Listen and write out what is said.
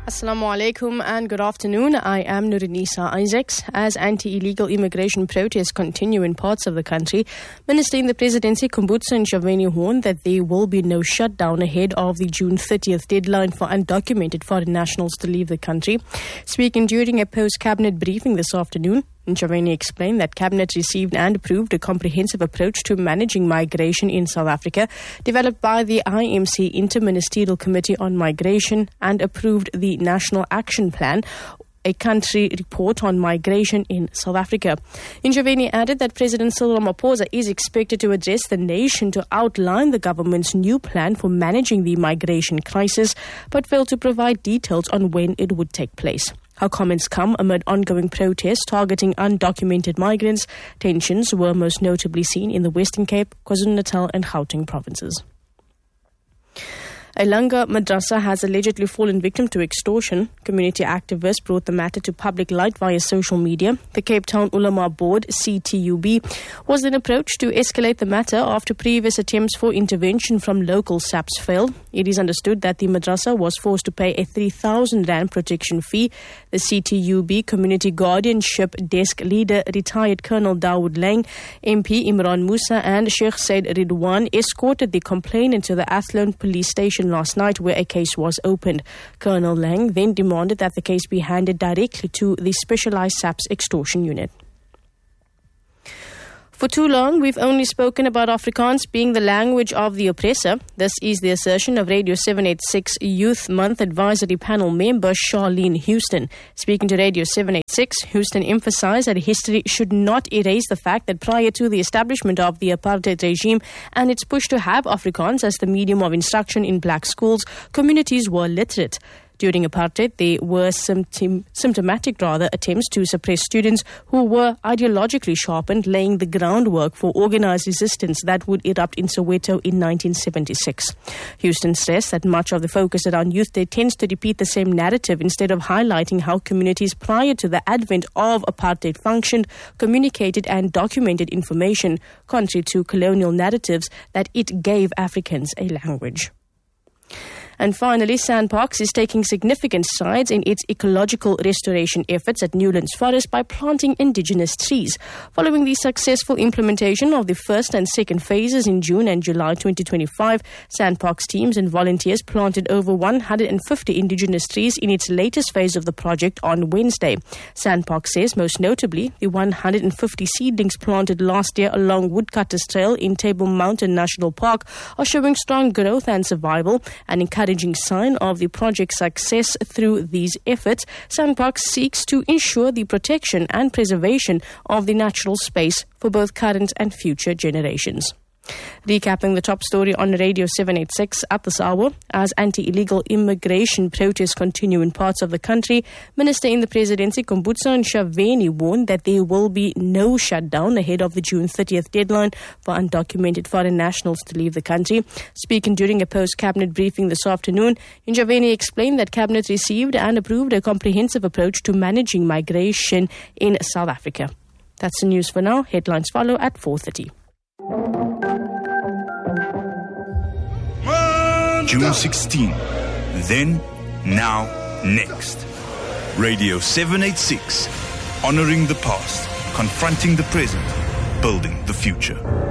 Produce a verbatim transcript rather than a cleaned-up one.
Assalamu alaikum and good afternoon. I am Nurinisa Isaacs. As anti-illegal immigration protests continue in parts of the country, Minister in the Presidency Kumbutso Ntshavheni warned that there will be no shutdown ahead of the June thirtieth deadline for undocumented foreign nationals to leave the country. Speaking during a post-cabinet briefing this afternoon, Ntshavheni explained that Cabinet received and approved a comprehensive approach to managing migration in South Africa, developed by the I M C Inter-Ministerial Committee on Migration, and approved the National Action Plan, a country report on migration in South Africa. Ntshavheni added that President Cyril Ramaphosa is expected to address the nation to outline the government's new plan for managing the migration crisis, but failed to provide details on when it would take place. Her comments come amid ongoing protests targeting undocumented migrants. Tensions were most notably seen in the Western Cape, KwaZulu-Natal and Gauteng provinces. A Langa madrasa has allegedly fallen victim to extortion. Community activists brought the matter to public light via social media. The Cape Town Ulama Board, C T U B, was then approached to escalate the matter after previous attempts for intervention from local S A Ps failed. It is understood that the madrasa was forced to pay a three thousand rand protection fee. The C T U B Community Guardianship Desk leader, retired Colonel Dawood Lang, M P Imran Musa and Sheikh Said Ridwan escorted the complainant to the Athlone police station last night, where a case was opened. Colonel Lang then demanded that the case be handed directly to the specialized S A Ps extortion unit. For too long, we've only spoken about Afrikaans being the language of the oppressor. This is the assertion of Radio seven eighty-six Youth Month Advisory Panel member Charlene Houston. Speaking to Radio seven eighty-six, Houston emphasized that history should not erase the fact that prior to the establishment of the apartheid regime and its push to have Afrikaans as the medium of instruction in black schools, communities were literate. During apartheid, there were symptom, symptomatic rather attempts to suppress students who were ideologically sharpened, laying the groundwork for organized resistance that would erupt in Soweto in nineteen seventy-six. Houston stressed that much of the focus around Youth Day tends to repeat the same narrative instead of highlighting how communities prior to the advent of apartheid functioned, communicated and documented information, contrary to colonial narratives that it gave Africans a language. And finally, Sandparks is taking significant strides in its ecological restoration efforts at Newlands Forest by planting indigenous trees. Following the successful implementation of the first and second phases in June and July twenty twenty-five, Sandparks teams and volunteers planted over one hundred fifty indigenous trees in its latest phase of the project on Wednesday. Sandparks says most notably the one hundred fifty seedlings planted last year along Woodcutters Trail in Table Mountain National Park are showing strong growth and survival, and encouraging sign of the project's success. Through these efforts, Sandparks seeks to ensure the protection and preservation of the natural space for both current and future generations. Recapping the top story on Radio seven eighty-six at this hour, as anti-illegal immigration protests continue in parts of the country, Minister in the Presidency Kumbutso Ntshavheni warned that there will be no shutdown ahead of the June thirtieth deadline for undocumented foreign nationals to leave the country. Speaking during a post-cabinet briefing this afternoon, Ntshavheni explained that Cabinet received and approved a comprehensive approach to managing migration in South Africa. That's the news for now. Headlines follow at four thirty. June sixteenth. Then, now, next. Radio seven eighty-six. Honoring the past, confronting the present, building the future.